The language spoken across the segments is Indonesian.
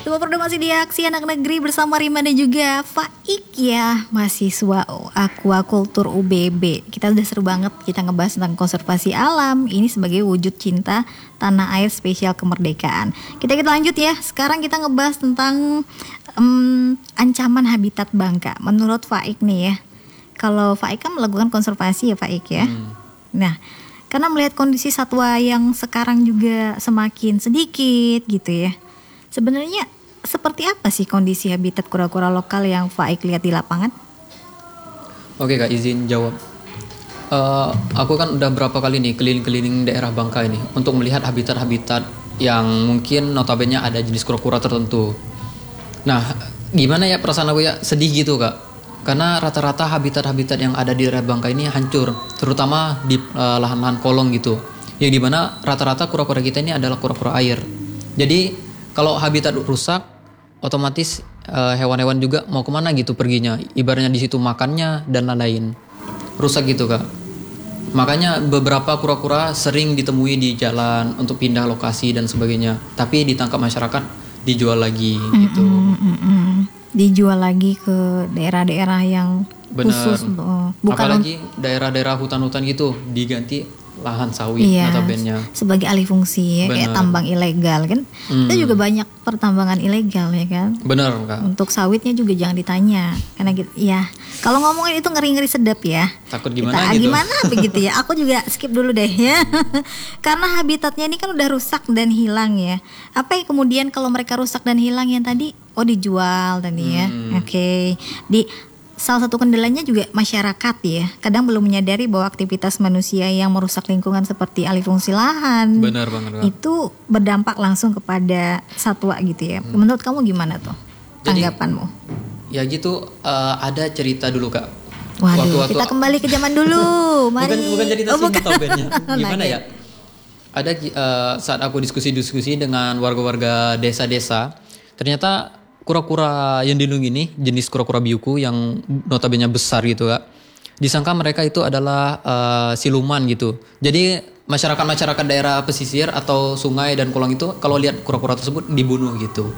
50 masih di Aksi Anak Negeri bersama Rima dan juga Faik ya, mahasiswa Aquaculture UBB. Kita udah seru banget, kita ngebahas tentang konservasi alam. Ini sebagai wujud cinta tanah air spesial kemerdekaan. Kita lanjut ya, sekarang kita ngebahas tentang ancaman habitat bangka. Menurut Faik nih ya, kalau Faik kan melakukan konservasi ya Faik ya. Nah, karena melihat kondisi satwa yang sekarang juga semakin sedikit gitu ya. Sebenarnya seperti apa sih kondisi habitat kura-kura lokal yang Faik lihat di lapangan? Oke Kak, izin jawab. Aku kan udah berapa kali nih keliling-keliling daerah Bangka ini untuk melihat habitat-habitat yang mungkin notabene ada jenis kura-kura tertentu. Nah, gimana ya perasaan aku ya, sedih gitu Kak. Karena rata-rata habitat-habitat yang ada di daerah Bangka ini hancur, terutama di lahan-lahan kolong gitu. Yang dimana rata-rata kura-kura kita ini adalah kura-kura air. Jadi kalau habitat rusak, otomatis hewan-hewan juga mau kemana gitu perginya. Ibaratnya di situ makannya dan lain-lain. Rusak gitu Kak. Makanya beberapa kura-kura sering ditemui di jalan untuk pindah lokasi dan sebagainya. Tapi ditangkap masyarakat, dijual lagi gitu. Dijual lagi ke daerah-daerah yang khusus. Bukan apalagi daerah-daerah hutan-hutan gitu diganti lahan sawit notabene. Sebagai alih fungsi ya, kayak tambang ilegal kan. Kita juga banyak pertambangan ilegal ya kan. Benar Kak. Untuk sawitnya juga jangan ditanya karena gitu ya. Kalau ngomongin itu ngeri-ngeri sedap ya. Takut gimana gitu. Gimana begitu ya. Aku juga skip dulu deh ya. Karena habitatnya ini kan udah rusak dan hilang ya. Apa yang kemudian kalau mereka rusak dan hilang yang tadi dijual tadi ya. Oke. Di salah satu kendalanya juga masyarakat ya, kadang belum menyadari bahwa aktivitas manusia yang merusak lingkungan seperti alih fungsi lahan, benar banget, itu berdampak langsung kepada satwa gitu ya. Menurut kamu gimana tuh tanggapanmu? Ya gitu, ada cerita dulu Kak. Waduh, kita kembali ke zaman dulu. Mari. bukan cerita sih notabene. Gimana ya? Ada saat aku diskusi dengan warga-warga desa-desa, ternyata kura-kura yang dilindungi ini jenis kura-kura biuku yang notabene besar gitu Kak. Disangka mereka itu adalah siluman gitu. Jadi masyarakat daerah pesisir atau sungai dan kolam itu kalau lihat kura-kura tersebut dibunuh gitu.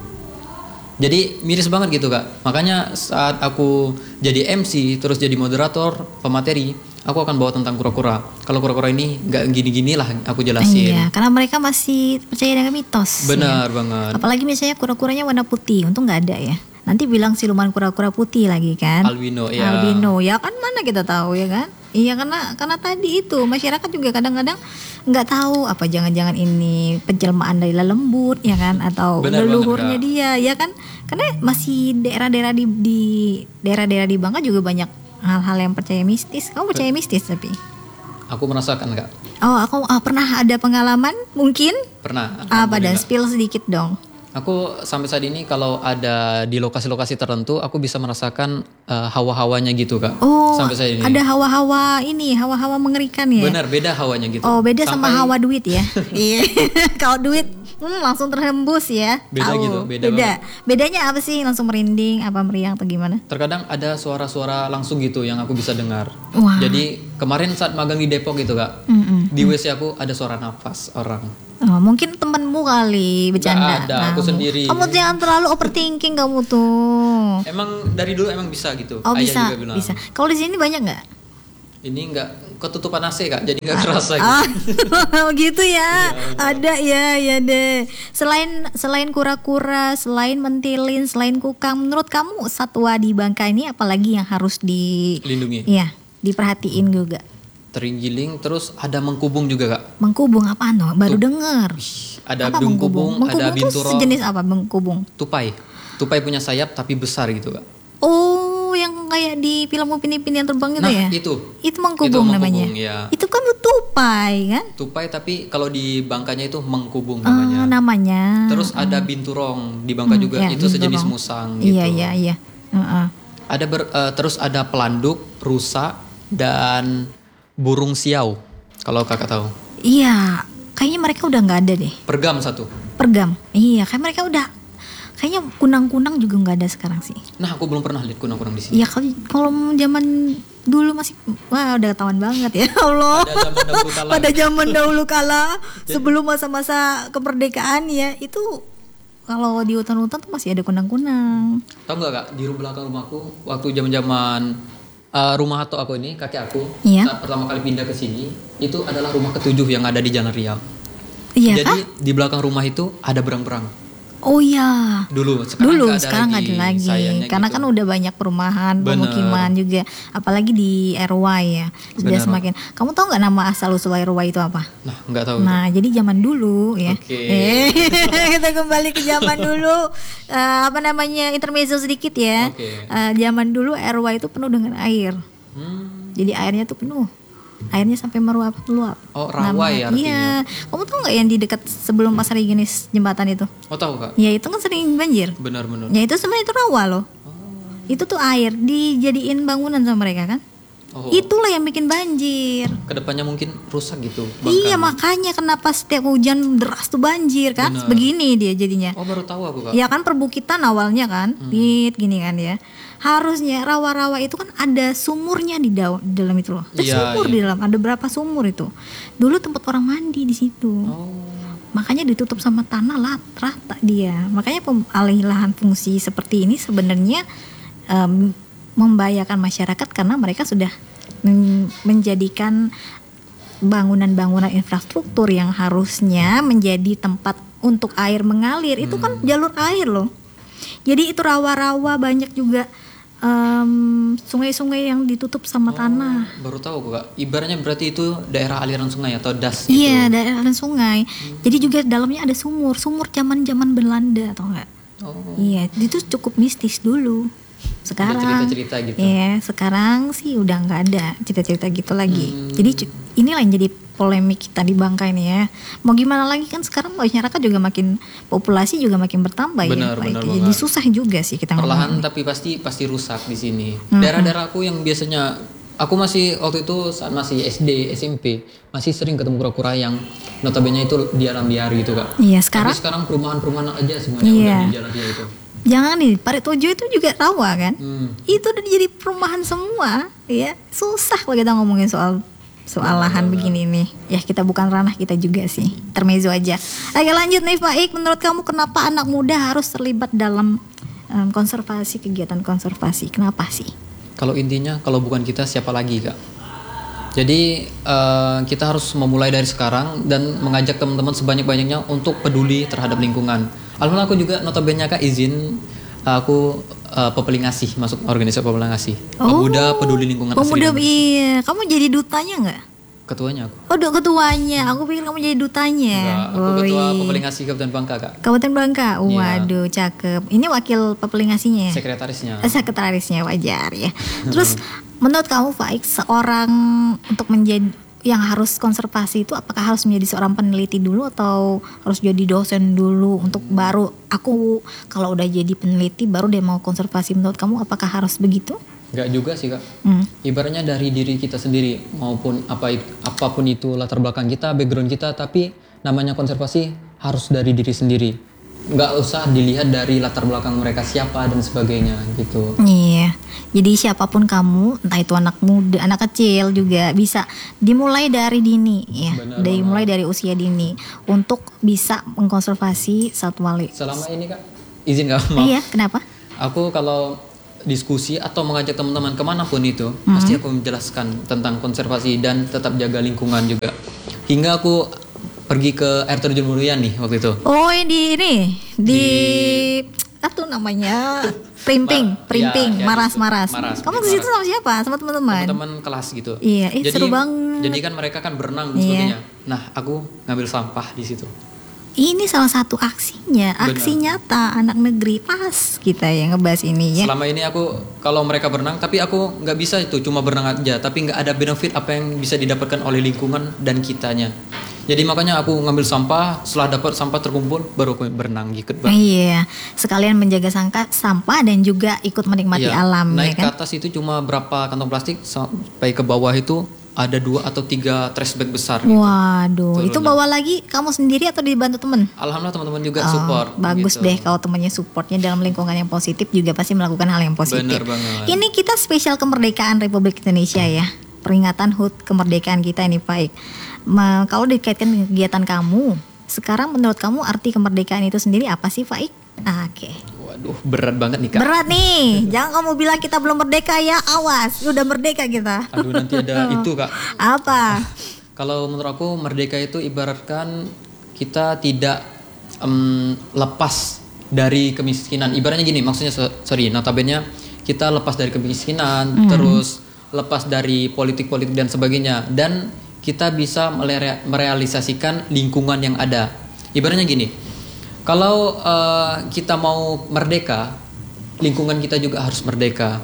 Jadi miris banget gitu Kak. Makanya saat aku jadi MC terus jadi moderator pemateri, aku akan bawa tentang kura-kura. Kalau kura-kura ini nggak gini-gini lah aku jelasin. Iya, karena mereka masih percaya dengan mitos. Benar ya. banget. Apalagi misalnya kura-kuranya warna putih, untung nggak ada ya. Nanti bilang siluman kura-kura putih lagi kan? Albino ya. Albino ya kan, mana kita tahu ya kan? Iya, karena tadi itu masyarakat juga kadang-kadang nggak tahu apa jangan-jangan ini penjelmaan dari lelembut ya kan, atau leluhurnya dia ya kan? Karena masih daerah-daerah di daerah-daerah di Bangka juga banyak hal-hal yang percaya mistis. Kamu percaya mistis tapi? Aku merasakan Kak. Aku pernah ada pengalaman mungkin? Pernah. Apa dan spill sedikit dong. Aku sampai saat ini kalau ada di lokasi-lokasi tertentu aku bisa merasakan hawa-hawanya gitu Kak. Sampai saat ini. Ada hawa-hawa mengerikan ya. Benar, beda hawanya gitu. Beda sama hawa duit ya. Iya. Kalau duit langsung terhembus ya. Beda gitu, beda banget. Bedanya apa sih? Langsung merinding, apa meriang atau gimana? Terkadang ada suara-suara langsung gitu yang aku bisa dengar. Wah. Jadi kemarin saat magang di Depok gitu Kak, di WC aku ada suara nafas orang. Mungkin temenmu kali bercanda. Gak ada, aku sendiri. Kamu jangan terlalu overthinking kamu tuh. Emang dari dulu emang bisa gitu. Ayah bisa, juga bilang. bisa. Kalau di sini banyak nggak? Ini nggak ketutupan AC Kak, jadi nggak kerasa gitu. Gitu ya. Ada ya deh. Selain kura-kura, selain mentilin, selain kukang, menurut kamu satwa di Bangka ini apalagi yang harus dilindungi? Iya, diperhatiin juga. Terenggiling, terus ada mengkubung juga Kak. Mengkubung apaan tuh? Baru denger. Ada mengkubung, ada binturong. Sejenis apa mengkubung? Tupai punya sayap tapi besar gitu Kak. Oh, yang kayak di film Upin Ipin yang terbang itu ya? Itu mengkubung namanya. Ya. Itu kan tupai kan? Tupai tapi kalau di Bangkanya itu mengkubung namanya. Namanya. Terus ada binturong di Bangka juga, itu binturong. Sejenis musang gitu. Iya. Ada terus ada pelanduk, rusa dan burung siau, kalau Kakak tahu. Iya, kayaknya mereka udah nggak ada deh. Pergam satu. Iya, kayak mereka udah. Kayaknya kunang-kunang juga nggak ada sekarang sih. Nah, aku belum pernah lihat kunang-kunang di sini. Iya, kalau zaman dulu masih, udah ketahuan banget ya Allah. Pada zaman dahulu kala, sebelum masa-masa kemerdekaan ya, itu kalau di hutan-hutan tuh masih ada kunang-kunang. Tahu nggak Kak, di belakang rumahku waktu zaman-zaman rumah atau aku ini, kakek aku, Iya. saat pertama kali pindah ke sini, itu adalah rumah ketujuh yang ada di Jalan Riau. Iya kah? Jadi di belakang rumah itu ada berang-berang. Oh iya. Dulu, Sekarang nggak ada lagi. sayangnya Karena gitu. kan udah banyak perumahan, Bener. pemukiman juga. Apalagi di RY ya. Sudah Bener. semakin. Kamu tahu nggak nama asal usul RY itu apa? Nah, nggak tahu. Nah, jadi zaman dulu ya. Oke. Kita kembali ke zaman dulu. Apa namanya, intermezzo sedikit ya. Oke. Zaman dulu RY itu penuh dengan air. Jadi airnya tuh penuh. Airnya sampai meluap. Oh, rawa ya artinya. Iya. Kamu tahu nggak yang di dekat sebelum Pasar Higienis jembatan itu? Oh, tahu Kak? Ya itu kan sering banjir. Benar-benar. Ya itu sebenarnya itu rawa loh. Itu tuh air dijadiin bangunan sama mereka kan. Oh, Itulah yang bikin banjir. kedepannya mungkin rusak gitu. Iya, bangkanya. makanya kenapa setiap hujan deras tuh banjir kan? Benar. Begini dia jadinya. Oh, baru tahu aku Kak. Ya kan perbukitan awalnya kan, gini kan ya. Harusnya rawa-rawa itu kan ada sumurnya di dalam itu loh. Ada Iya, sumur iya. di dalam, ada berapa sumur itu. Dulu tempat orang mandi di situ. Oh, Makanya ditutup sama tanah rata dia. Makanya pengalihan fungsi seperti ini sebenarnya membahayakan masyarakat karena mereka sudah menjadikan bangunan-bangunan infrastruktur yang harusnya menjadi tempat untuk air mengalir. Itu kan jalur air loh. Jadi itu rawa-rawa banyak juga sungai-sungai yang ditutup sama tanah. baru tahu aku Kak. Ibaratnya berarti itu daerah aliran sungai atau das Iya, gitu. daerah aliran sungai. Jadi juga dalamnya ada sumur zaman-zaman Belanda atau enggak? Oh, Iya, itu cukup mistis dulu. Sekarang, cerita-cerita gitu. Iya, sekarang sih udah nggak ada cerita-cerita gitu lagi. Jadi inilah yang jadi polemik kita di Bangka ini ya. Mau gimana lagi kan sekarang masyarakat juga makin populasi juga makin bertambah Benar, ya. benar Jadi banget. susah juga sih kita perlahan ngomong. tapi pasti rusak di sini. Daerah-daerah aku yang biasanya aku masih waktu itu saat masih SD, SMP masih sering ketemu kura-kura yang notabene itu di alam liar gitu Kak. Iya, Tapi sekarang sekarang perumahan-perumahan aja semuanya Iya. udah di jalan dia itu. jangan nih, Parit Tojo itu juga rawa kan? Hmm. Itu udah jadi perumahan semua, ya. Susah kalau kita ngomongin soal lahan begini nih. Ya kita bukan ranah kita juga sih. Termezzo aja. Oke, lanjut nih Pak Ik, menurut kamu kenapa anak muda harus terlibat dalam konservasi, kegiatan konservasi? Kenapa sih? Kalau intinya kalau bukan kita siapa lagi Kak? Jadi kita harus memulai dari sekarang dan mengajak teman-teman sebanyak-banyaknya untuk peduli terhadap lingkungan. Alhamdulillah aku juga notabene Kak izin aku pepelingasih masuk organisasi pepelingasih. Pemuda peduli lingkungan asli Pemuda, Indonesia. iya. Kamu jadi dutanya nggak? Ketuanya aku. Oh, ketuanya. Aku pikir kamu jadi dutanya. Enggak, aku Oh, ketua iya. pepelingasih Kabupaten Bangka Kak. Kabupaten Bangka. Iya. Waduh, cakep. Ini wakil pepelingasinya ya? Sekretarisnya. Sekretarisnya, wajar ya. Terus menurut kamu Faik, seorang untuk menjadi yang harus konservasi itu apakah harus menjadi seorang peneliti dulu atau harus jadi dosen dulu untuk baru aku kalau udah jadi peneliti baru dia mau konservasi? Menurut kamu apakah harus begitu? Enggak juga sih Kak. Hmm. Ibaratnya dari diri kita sendiri maupun apapun itu latar belakang kita, background kita, tapi namanya konservasi harus dari diri sendiri. Nggak usah dilihat dari latar belakang mereka siapa dan sebagainya gitu. Iya. Jadi siapapun kamu, entah itu anak muda, anak kecil juga bisa dimulai dari dini ya. Benar Mulai dari usia dini untuk bisa mengkonservasi satwa liar. Selama ini Kak, izin Kak, maaf. Iya, kenapa? Aku kalau diskusi atau mengajak teman-teman kemanapun itu, pasti aku menjelaskan tentang konservasi dan tetap jaga lingkungan juga. Hingga aku pergi ke air terjun Muruyan nih waktu itu. Oh, yang di ini di apa tuh namanya? Primping, Ya, maras-maras. Maras, Kamu ke Maras. situ sama siapa? Sama teman-teman? Teman-teman kelas gitu. Iya, seru banget. Jadi kan mereka kan berenang dan Iya. sebagainya. Nah, aku ngambil sampah di situ. Ini salah satu aksinya, aksi nyata anak negeri pas kita yang ngebahas ini ya. Selama ini aku kalau mereka berenang, tapi aku nggak bisa itu cuma berenang aja, tapi nggak ada benefit apa yang bisa didapatkan oleh lingkungan dan kitanya. Jadi makanya aku ngambil sampah, setelah dapat sampah terkumpul, baru aku berenang ikut. Iya, sekalian menjaga sampah dan juga ikut menikmati Iya, alam naik ya kan. ke atas itu cuma berapa kantong plastik, sampai ke bawah itu ada 2 atau 3 trash bag besar. Gitu. Waduh, Turun itu bawa lagi kamu sendiri atau dibantu temen? Alhamdulillah teman-teman juga support. Bagus gitu. deh kalau temennya supportnya dalam lingkungan yang positif juga pasti melakukan hal yang positif. Bener banget. Ini kita spesial kemerdekaan Republik Indonesia ya, peringatan HUT kemerdekaan kita ini Faik. Kalau dikaitkan dengan kegiatan kamu, sekarang menurut kamu arti kemerdekaan itu sendiri apa sih Faik? Oke. Waduh, berat banget nih Kak. Berat nih. Jangan kamu bilang kita belum merdeka ya. Awas, udah merdeka kita. Aduh, nanti ada itu Kak. Apa? Kalau menurut aku merdeka itu ibaratkan kita tidak lepas dari kemiskinan. Ibaratnya gini, maksudnya sorry, notabene kita lepas dari kemiskinan, terus lepas dari politik-politik dan sebagainya, dan kita bisa merealisasikan lingkungan yang ada. Ibaratnya gini, kalau kita mau merdeka, lingkungan kita juga harus merdeka.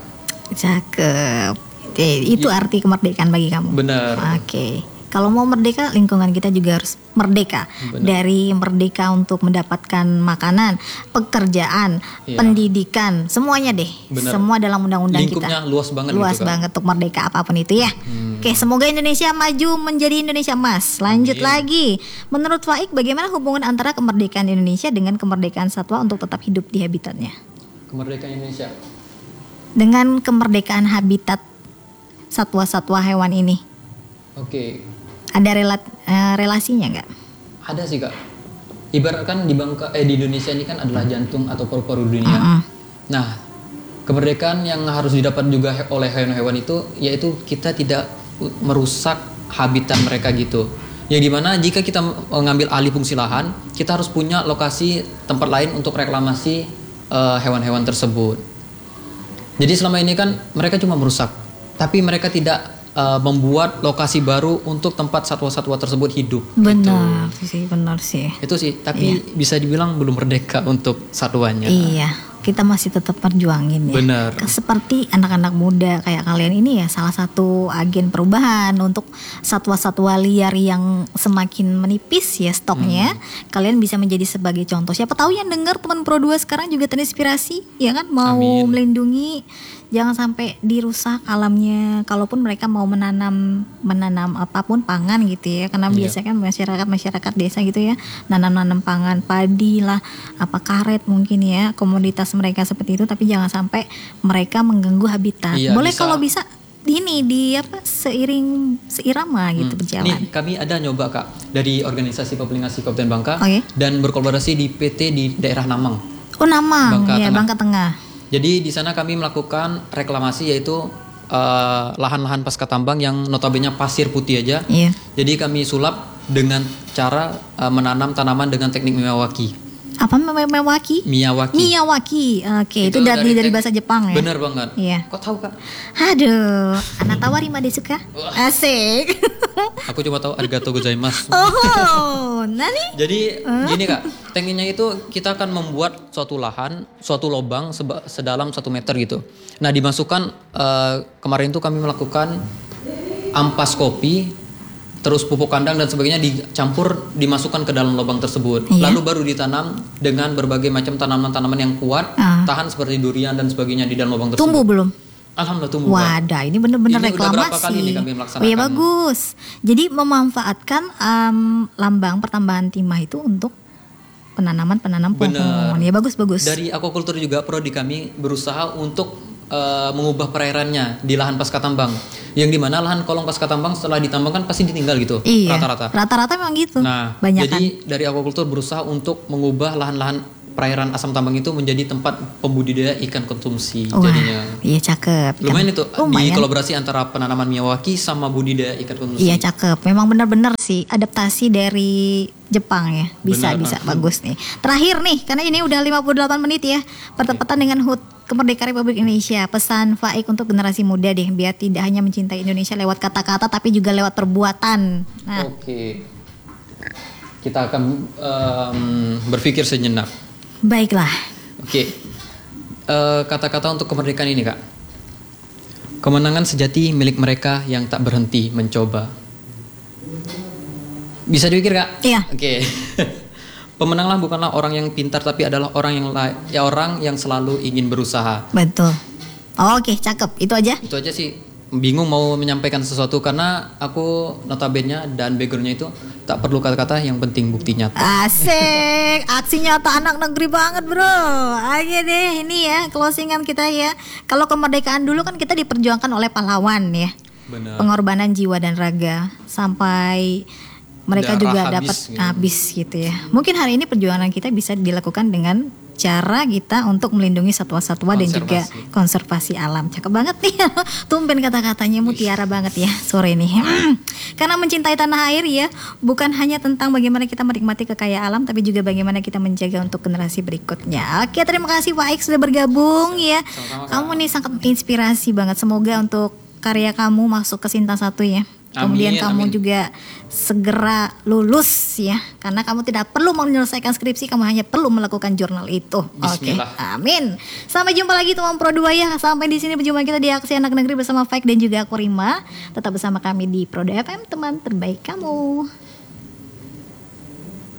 Cakep. Itu arti kemerdekaan bagi kamu. Benar. Oke. Kalau mau merdeka, lingkungan kita juga harus merdeka. Benar. Dari merdeka untuk mendapatkan makanan, pekerjaan, Iya. pendidikan, semuanya deh. Benar. Semua dalam undang-undang kita. Lingkupnya luas banget Luas gitu, Kak. banget untuk merdeka apapun itu ya. Oke, semoga Indonesia maju menjadi Indonesia emas. Lanjut Amin. lagi. Menurut Faik, bagaimana hubungan antara kemerdekaan Indonesia dengan kemerdekaan satwa untuk tetap hidup di habitatnya? Kemerdekaan Indonesia. Dengan kemerdekaan habitat satwa-satwa hewan ini, Oke. ada relasinya nggak? Ada sih Kak. Ibaratkan di Indonesia ini kan adalah jantung atau paru-paru dunia. Nah, kemerdekaan yang harus didapat juga oleh hewan-hewan itu yaitu kita tidak merusak habitat mereka gitu. Yang dimana jika kita mengambil alih fungsi lahan, kita harus punya lokasi tempat lain untuk reklamasi hewan-hewan tersebut. Jadi selama ini kan mereka cuma merusak, tapi mereka tidak membuat lokasi baru untuk tempat satwa-satwa tersebut hidup. Benar sih, benar sih. Itu sih, tapi bisa dibilang belum merdeka untuk satwanya. Iya, kita masih tetap perjuangin ya. Benar. Seperti anak-anak muda kayak kalian ini ya, salah satu agen perubahan untuk satwa-satwa liar yang semakin menipis ya stoknya. Kalian bisa menjadi sebagai contoh. Siapa tahu yang dengar teman Pro 2 sekarang juga terinspirasi, ya kan? Mau Amin. melindungi, jangan sampai dirusak alamnya. Kalaupun mereka mau menanam apapun pangan gitu ya, karena Iya. biasanya kan masyarakat desa gitu ya, nanam pangan, padi lah, apa karet mungkin ya, komoditas mereka seperti itu, tapi jangan sampai mereka mengganggu habitat. Iya, Boleh bisa. kalau bisa ini di seirama gitu berjalan. Nih kami ada nyoba Kak dari organisasi Populasi Kabupaten Bangka Oke. dan berkolaborasi di PT di daerah Namang. Oh, Namang, Bangka ya Tengah. Bangka Tengah. Jadi di sana kami melakukan reklamasi yaitu lahan-lahan pasca tambang yang notabene pasir putih aja. Iya. Jadi kami sulap dengan cara menanam tanaman dengan teknik Miyawaki. Apa Miyawaki? Miyawaki. Miyawaki. Oke, itu dari bahasa Jepang ya. Bener banget. Iya. Kok tahu Kak? Aduh, anak tawari made suka. Asik. Aku cuma tahu arigatou gozaimasu. Oh, nani? Jadi gini Kak, tekniknya itu kita akan membuat suatu lahan, suatu lubang sedalam 1 meter gitu. Nah dimasukkan kemarin itu kami melakukan ampas kopi, terus pupuk kandang dan sebagainya dicampur dimasukkan ke dalam lubang tersebut. Iya. Lalu baru ditanam dengan berbagai macam tanaman-tanaman yang kuat, tahan seperti durian dan sebagainya di dalam lubang tersebut. Tumbuh belum? Alhamdulillah tumbuh. Kak. Wadah, ini bener-bener Ini udah reklamasi. berapa kali nih kami melaksanakan. Oh ya bagus. Jadi memanfaatkan lambang pertambahan timah itu untuk penanaman pohon. Bener. Ya bagus. Dari aquaculture juga prodi kami berusaha untuk mengubah perairannya di lahan pasca tambang. Yang dimana lahan kolong pasca tambang setelah ditambangkan pasti ditinggal gitu. Iya. Rata-rata. Rata-rata memang gitu. Nah, Banyakan. jadi dari aquaculture berusaha untuk mengubah lahan-lahan perairan asam tambang itu menjadi tempat pembudidaya ikan konsumsi Wah, jadinya. iya cakep. Lumayan itu di Lumayan. kolaborasi antara penanaman Miyawaki sama budidaya ikan konsumsi. Iya cakep. Memang benar-benar sih adaptasi dari Jepang ya. Bisa Benar. bagus nih. Terakhir nih, karena ini udah 58 menit ya. Bertepatan dengan HUT Kemerdekaan Republik Indonesia. Pesan Faik untuk generasi muda deh, biar tidak hanya mencintai Indonesia lewat kata-kata tapi juga lewat perbuatan. Nah, Oke. Kita akan berpikir sejenak. baiklah. Oke. Kata-kata untuk kemerdekaan ini, Kak. Kemenangan sejati milik mereka yang tak berhenti mencoba. Bisa dipikir, Kak? Iya. Oke. Pemenanglah bukanlah orang yang pintar, tapi adalah orang yang selalu ingin berusaha. Betul. Oke, cakep. Itu aja. Itu aja sih. Bingung mau menyampaikan sesuatu karena aku notabene dan backgroundnya itu tak perlu kata-kata, yang penting bukti nyata. Asik, aksi nyata anak negeri banget bro. Aja deh ini ya closingan kita ya. Kalau kemerdekaan dulu kan kita diperjuangkan oleh pahlawan ya. Benar. Pengorbanan jiwa dan raga sampai mereka Darah juga habis dapat gitu. habis gitu ya. Mungkin hari ini perjuangan kita bisa dilakukan dengan cara kita untuk melindungi satwa-satwa dan juga konservasi alam. Cakep banget nih. Tumben kata-katanya mutiara banget ya sore ini. Karena mencintai tanah air ya, bukan hanya tentang bagaimana kita menikmati kekayaan alam, tapi juga bagaimana kita menjaga untuk generasi berikutnya. Oke, terima kasih Pak Aik sudah bergabung ya. Kamu nih sangat inspirasi banget. Semoga untuk karya kamu masuk ke Sinta 1 ya. Kemudian kamu juga segera lulus ya, karena kamu tidak perlu menyelesaikan skripsi, kamu hanya perlu melakukan jurnal itu. Oke, amin. Sampai jumpa lagi teman Pro 2 ya. Sampai di sini perjumpaan kita di Aksi Anak Negeri bersama Faik dan juga aku Rima. Tetap bersama kami di Pro 2 FM, teman terbaik kamu.